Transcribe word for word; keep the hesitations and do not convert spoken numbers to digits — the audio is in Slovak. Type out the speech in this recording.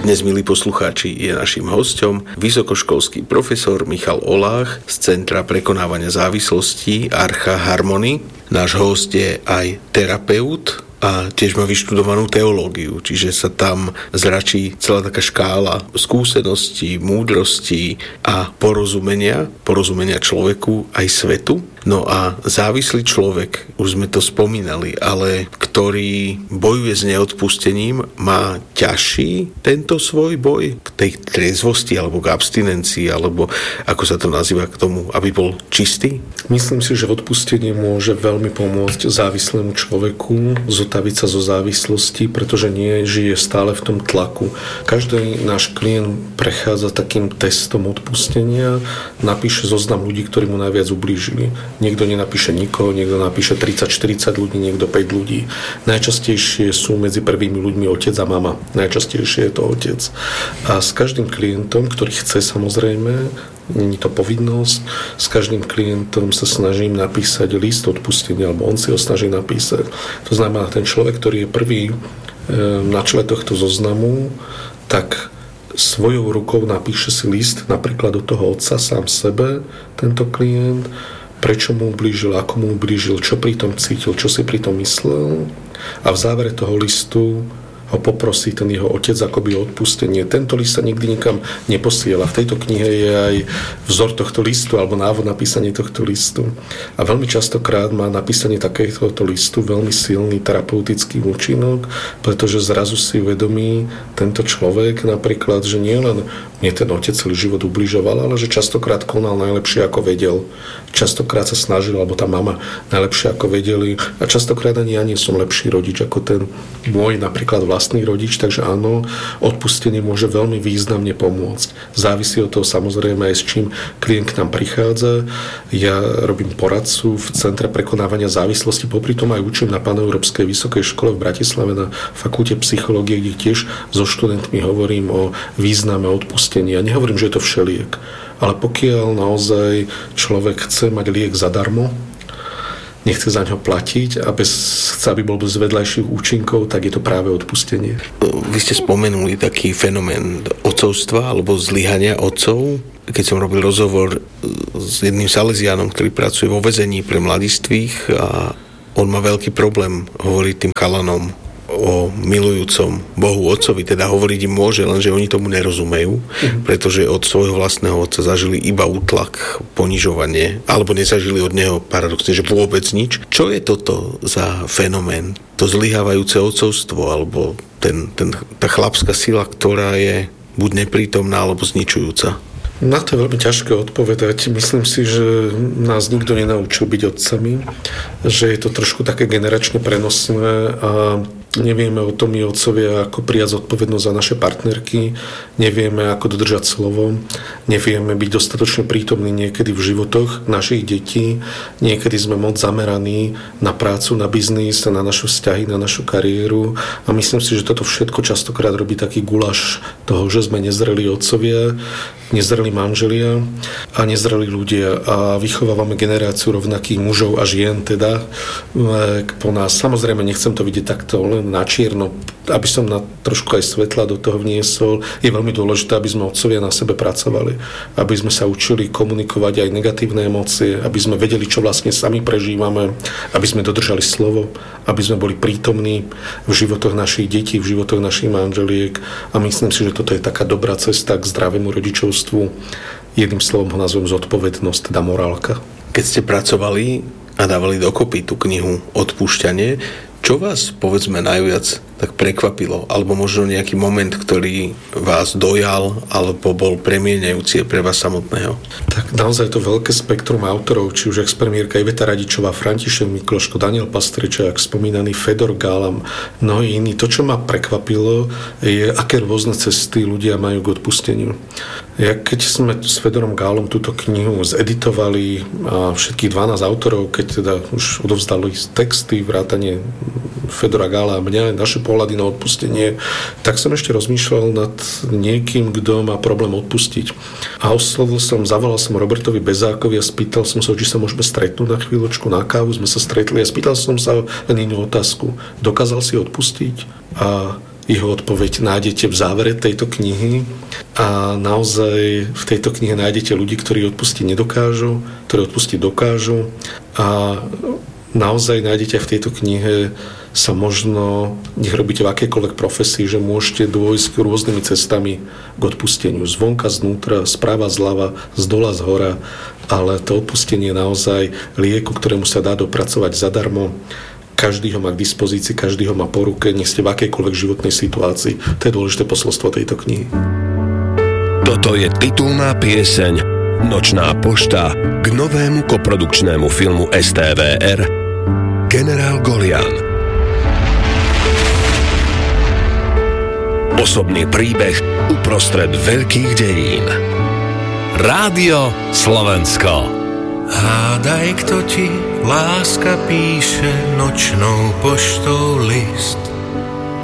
Dnes, milí poslucháči, je naším hosťom vysokoškolský profesor Michal Olách z Centra prekonávania závislostí Archa Harmony. Náš host je aj terapeut a tiež má vyštudovanú teológiu, čiže sa tam zračí celá taká škála skúseností, múdrostí a porozumenia, porozumenia človeku aj svetu. No a závislý človek, už sme to spomínali, ale ktorý bojuje s neodpustením, má ťažší tento svoj boj k tej triezvosti alebo k abstinencii, alebo ako sa to nazýva, k tomu, aby bol čistý? Myslím si, že odpustenie môže veľmi pomôcť závislému človeku zotaviť sa zo závislosti, pretože nie žije stále v tom tlaku. Každý náš klient prechádza takým testom odpustenia, napíše zoznam ľudí, ktorí mu najviac ublížili. Niekto nenapíše nikoho, niekto napíše tridsať štyridsať ľudí, niekto päť ľudí. Najčastejšie sú medzi prvými ľuďmi otec a mama. Najčastejšie je to otec. A s každým klientom, ktorý chce, samozrejme, nie je to povinnosť, s každým klientom sa snažím napísať list odpustenia, alebo on si ho snaží napísať. To znamená, ten človek, ktorý je prvý na čele tohto zoznamu, tak svojou rukou napíše si list napríklad do toho otca sám sebe, tento klient, prečo mu ublížil, ako mu ublížil, čo pri tom cítil, čo si pri tom myslel, a v závere toho listu ho poprosí ten jeho otec akoby o odpustenie. Tento list sa nikdy nikam neposiela. V tejto knihe je aj vzor tohto listu alebo návod na písanie tohto listu. A veľmi častokrát má napísanie takéhoto listu veľmi silný terapeutický účinok, pretože zrazu si uvedomí tento človek napríklad, že nie len mne ten otec celý život ubližoval, ale že častokrát konal najlepšie ako vedel. Častokrát sa snažil, alebo tá mama najlepšie ako vedeli. A častokrát ani ja nie som lepší rodič ako ten môj napríklad vlastný rodič, takže áno, odpustenie môže veľmi významne pomôcť. Závisí od toho samozrejme aj s čím klient k nám prichádza. Ja robím poradcu v Centre prekonávania závislosti, popri tom aj učím na Paneurópskej vysokej škole v Bratislave na fakulte psychológie, kde tiež so študentmi hovorím o význame odpustenia. Nehovorím, že je to všeliek, ale pokiaľ naozaj človek chce mať liek zadarmo, nechce za ňo platiť a bez, chce, aby bol bez vedľajších účinkov, tak je to práve odpustenie. Vy ste spomenuli taký fenomén otcovstva alebo zlyhania otcov. Keď som robil rozhovor s jedným Salesiánom, ktorý pracuje vo väzení pre mladistvých, a on má veľký problém hovoriť tým chalanom o milujúcom Bohu otcovi, teda hovoriť im môže, lenže oni tomu nerozumejú, mm. pretože od svojho vlastného otca zažili iba útlak, ponižovanie, alebo nezažili od neho paradoxne, že vôbec nič. Čo je toto za fenomén? To zlyhávajúce otcovstvo, alebo ten, ten, tá chlapská sila, ktorá je buď neprítomná, alebo zničujúca? Na to je veľmi ťažké odpovedať. Myslím si, že nás nikto nenaučil byť otcami, že je to trošku také generačne prenosné a nevieme o tom my otcovia, ako prijať zodpovednosť za naše partnerky, nevieme, ako dodržať slovo, nevieme byť dostatočne prítomní niekedy v životoch našich detí, niekedy sme moc zameraní na prácu, na biznis, na naše vzťahy, na našu kariéru, a myslím si, že toto všetko častokrát robí taký guláš toho, že sme nezrelí otcovia, nezrelí manželia a nezrelí ľudia, a vychovávame generáciu rovnakých mužov a žien teda po nás. Samozrejme, nechcem to vidieť takto len na čierno, aby som na trošku aj svetla do toho vniesol. Je veľmi dôležité, aby sme otcovia na sebe pracovali, aby sme sa učili komunikovať aj negatívne emócie, aby sme vedeli, čo vlastne sami prežívame, aby sme dodržali slovo, aby sme boli prítomní v životoch našich detí, v životoch našich manželiek, a myslím si, že toto je taká dobrá cesta k zdravému rodičovstvu. Jedným slovom ho nazvem zodpovednosť, teda morálka. Keď ste pracovali a dávali dokopy tú knihu Odpúšťanie, čo vás, povedzme, najviac tak prekvapilo? Alebo možno nejaký moment, ktorý vás dojal alebo bol premieňajúci pre vás samotného? Tak naozaj je to veľké spektrum autorov, či už expremiérka Iveta Radičová, František Mikloško, Daniel Pastričák, spomínaný Fedor Gálam, mnohí iní. To, čo ma prekvapilo, je, aké rôzne cesty ľudia majú k odpusteniu. Ja, keď sme s Fedorom Gálom túto knihu zeditovali, a všetkých dvanásť autorov, keď teda už odovzdali texty, vrátane Fedora Gála a mňa, naše pohľady na odpustenie, tak som ešte rozmýšľal nad niekým, kto má problém odpustiť. A oslovil som, zavolal som Robertovi Bezákovi a spýtal som sa, či sa môžeme stretnúť na chvíľočku na kávu. Sme sa stretli a spýtal som sa len inú otázku. Dokázal si odpustiť? A Jeho odpoveď nájdete v závere tejto knihy a naozaj v tejto knihe nájdete ľudí, ktorí odpustiť nedokážu, ktorí odpustiť dokážu a naozaj nájdete v tejto knihe sa možno, nech robíte v akékoľvek profesii, že môžete dôjsť rôznymi cestami k odpusteniu. Zvonka, znútra, správa, zľava, zdola, zhora, ale to odpustenie je naozaj lieku, ktorému sa dá dopracovať zadarmo. Každý ho má k dispozícii, každý ho má po ruke, nech ste v akejkoľvek životnej situácii. To je dôležité posolstvo tejto knihy. Toto je titulná pieseň Nočná pošta k novému koprodukčnému filmu es té vé er Generál Golian. Osobný príbeh uprostred veľkých dejín. Rádio Slovensko. Hádaj, kto ti láska píše nočnou poštou list.